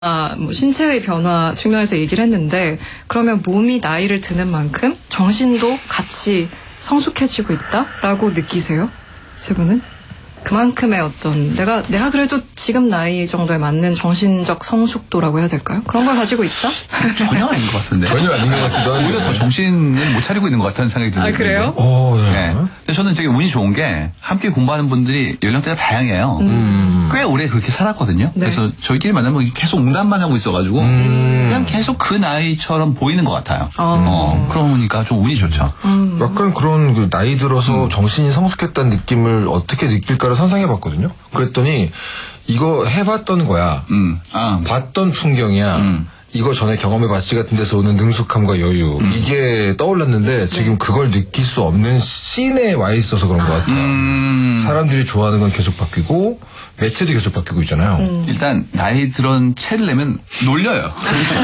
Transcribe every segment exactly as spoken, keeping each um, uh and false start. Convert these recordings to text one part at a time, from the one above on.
아, 뭐 신체의 변화 측면에서 얘기를 했는데 그러면 몸이 나이를 드는 만큼 정신도 같이 성숙해지고 있다라고 느끼세요? 세 분은? 그만큼의 어떤 내가 내가 그래도 지금 나이 정도에 맞는 정신적 성숙도라고 해야 될까요? 그런 걸 가지고 있다? 전혀 아닌 것 같은데. 전혀 아닌 것 같기도 하고. 오히려 더 정신을 못 차리고 있는 것 같다는 생각이 드는데. 아, 그래요? 오, 네. 네. 근데 저는 되게 운이 좋은 게 함께 공부하는 분들이 연령대가 다양해요. 음. 꽤 오래 그렇게 살았거든요. 네. 그래서 저희끼리 만나면 계속 응답만 하고 있어가지고 음. 그냥 계속 그 나이처럼 보이는 것 같아요. 어. 어, 그러니까 좀 운이 좋죠. 음. 약간 그런 그 나이 들어서 음. 정신이 성숙했다는 느낌을 어떻게 느낄까를 상상해봤거든요. 그랬더니 이거 해봤던 거야. 음. 아. 봤던 풍경이야. 음. 이거 전에 경험해봤지 같은 데서 오는 능숙함과 여유. 음. 이게 떠올랐는데 지금 그걸 느낄 수 없는 씬에 와 있어서 그런 것 같아요. 음. 사람들이 좋아하는 건 계속 바뀌고 매체도 계속 바뀌고 있잖아요. 음. 일단 나이 들은 채를 내면 놀려요.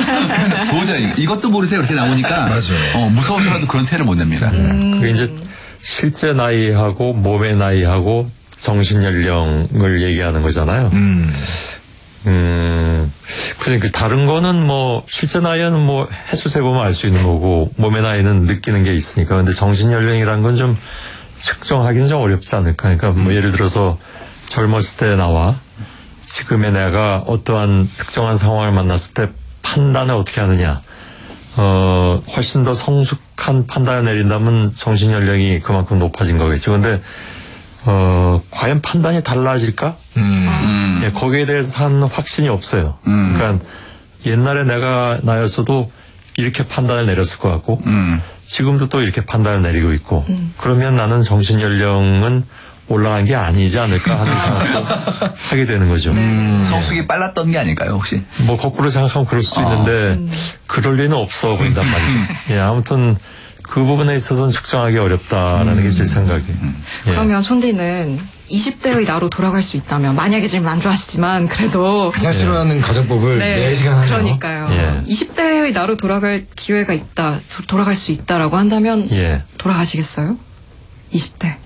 도저히 이것도 모르세요 이렇게 나오니까 맞아요. 어, 무서워서라도 그런 태를 못 냅니다. 음. 그게 이제 실제 나이하고 몸의 나이하고 정신 연령을 얘기하는 거잖아요. 음. 음, 그래서 그 다른 거는 뭐 실제 나이는 뭐 횟수세 보면 알 수 있는 거고 몸의 나이는 느끼는 게 있으니까. 근데 정신 연령이란 건 좀 측정하기는 좀 어렵지 않을까. 그러니까 뭐 예를 들어서 젊었을 때 나와 지금의 내가 어떠한 특정한 상황을 만났을 때 판단을 어떻게 하느냐. 어, 훨씬 더 성숙한 판단을 내린다면 정신 연령이 그만큼 높아진 거겠죠. 근데 어, 과연 판단이 달라질까? 음. 음. 예, 거기에 대해서 한 확신이 없어요. 음. 그러니까 옛날에 내가 나였어도 이렇게 판단을 내렸을 것 같고 음. 지금도 또 이렇게 판단을 내리고 있고 음. 그러면 나는 정신 연령은 올라간 게 아니지 않을까 하는 생각도 하게 되는 거죠. 음. 성숙이 빨랐던 게 아닐까요 혹시? 뭐 거꾸로 생각하면 그럴 수도 아. 있는데 음. 그럴 리는 없어 보인단 말이죠. 예, 아무튼 그 부분에 있어서는 측정하기 어렵다라는 게 제 생각이에요. 예. 그러면 손디는 이십 대의 나로 돌아갈 수 있다면 만약에 지금 안 좋아하시지만 그래도 가장 싫어하는 가정법을 네 시간 하네요. 그러니까요. 예. 이십 대의 나로 돌아갈 기회가 있다, 돌아갈 수 있다라고 한다면 예. 돌아가시겠어요? 이십 대.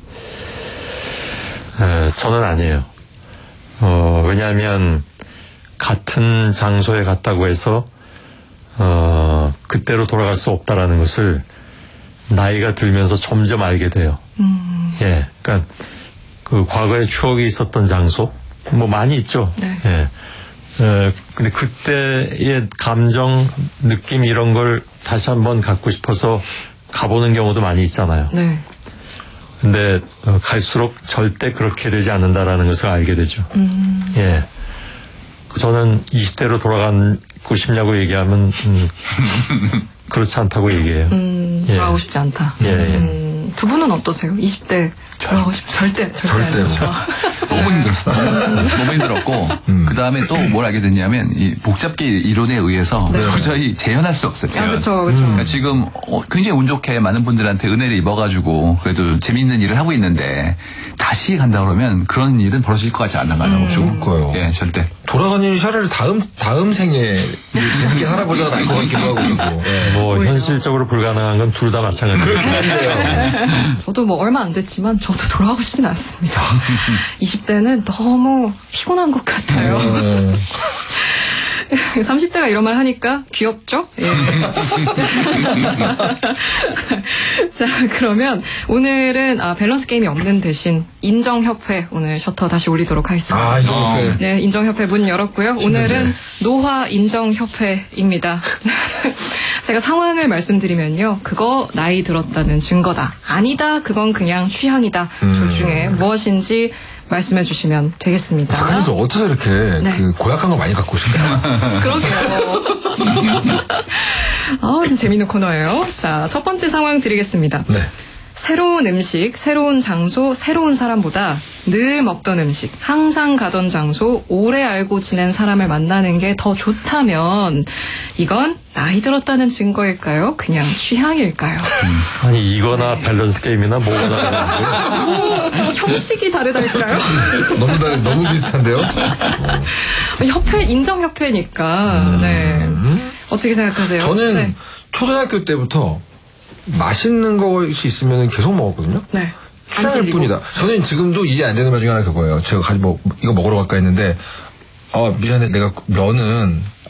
에, 저는 아니에요. 어, 왜냐하면 같은 장소에 갔다고 해서 어, 그때로 돌아갈 수 없다라는 것을 나이가 들면서 점점 알게 돼요. 음. 예, 그러니까 그 과거에 추억이 있었던 장소 뭐 많이 있죠. 네. 예. 에, 근데 그때의 감정, 느낌 이런 걸 다시 한번 갖고 싶어서 가보는 경우도 많이 있잖아요. 네. 근데 어, 갈수록 절대 그렇게 되지 않는다라는 것을 알게 되죠. 음. 예. 저는 이십 대로 돌아가고 싶냐고 얘기하면 음, 그렇지 않다고 얘기해요. 음, 예. 돌아가고 싶지 않다. 예, 예. 음, 두 분은 어떠세요? 이십 대 돌아가고 싶 절대 절대 절대로. 아니죠. 너무 힘들었어. 너무 힘들었고 음. 그 다음에 또 뭘 알게 됐냐면 이 복잡계 이론에 의해서 도저히 재현할 수 없어요. 아, 재현. 그렇죠, 그렇죠. 그러니까 지금 어, 굉장히 운 좋게 많은 분들한테 은혜를 입어가지고 그래도 재미있는 일을 하고 있는데 다시 간다 그러면 그런 일은 벌어질 것 같지 않아가요. 음. 그거요. 예, 절대. 돌아가는 일이 차라리 다음 다음 생에 재밌게 살아보자가 나을 것 같기도 하고 저도. 예. 뭐 오히려. 현실적으로 불가능한 건 둘 다 마찬가지예요. 저도 뭐 얼마 안 됐지만 저도 돌아가고 싶진 않습니다. 이십 대는 너무 피곤한 것 같아요. 음. 삼십 대가 이런 말 하니까 귀엽죠? 예. 자, 그러면 오늘은 아, 밸런스 게임이 없는 대신 인정협회 오늘 셔터 다시 올리도록 하겠습니다. 아, 이거 네, 인정협회 문 열었고요. 오늘은 노화 인정협회입니다. 제가 상황을 말씀드리면요. 그거 나이 들었다는 증거다. 아니다. 그건 그냥 취향이다. 음. 둘 중에 무엇인지 말씀해 주시면 되겠습니다. 작가님들 어디서 이렇게 네. 그 고약한 거 많이 갖고 오실까요? 그러게요. 아, 재미있는 코너예요. 자, 첫 번째 상황 드리겠습니다. 네. 새로운 음식, 새로운 장소, 새로운 사람보다 늘 먹던 음식, 항상 가던 장소, 오래 알고 지낸 사람을 만나는 게 더 좋다면 이건 나이 들었다는 증거일까요? 그냥 취향일까요? 아니 이거나 밸런스 게임이나 뭐가 다른가요? 뭐, 형식이 다르달까요? 너무 다 너무 비슷한데요? 협회, 인정협회니까. 네. 어떻게 생각하세요? 저는 네. 초등학교 때부터 맛있는 것이 있으면 계속 먹었거든요. 네. 안 취향일 질리고. 뿐이다. 저는 지금도 이해 안 되는 말 중에 하나 그거예요. 제가 가지 뭐 이거 먹으러 갈까 했는데 아 미안해 내가 면은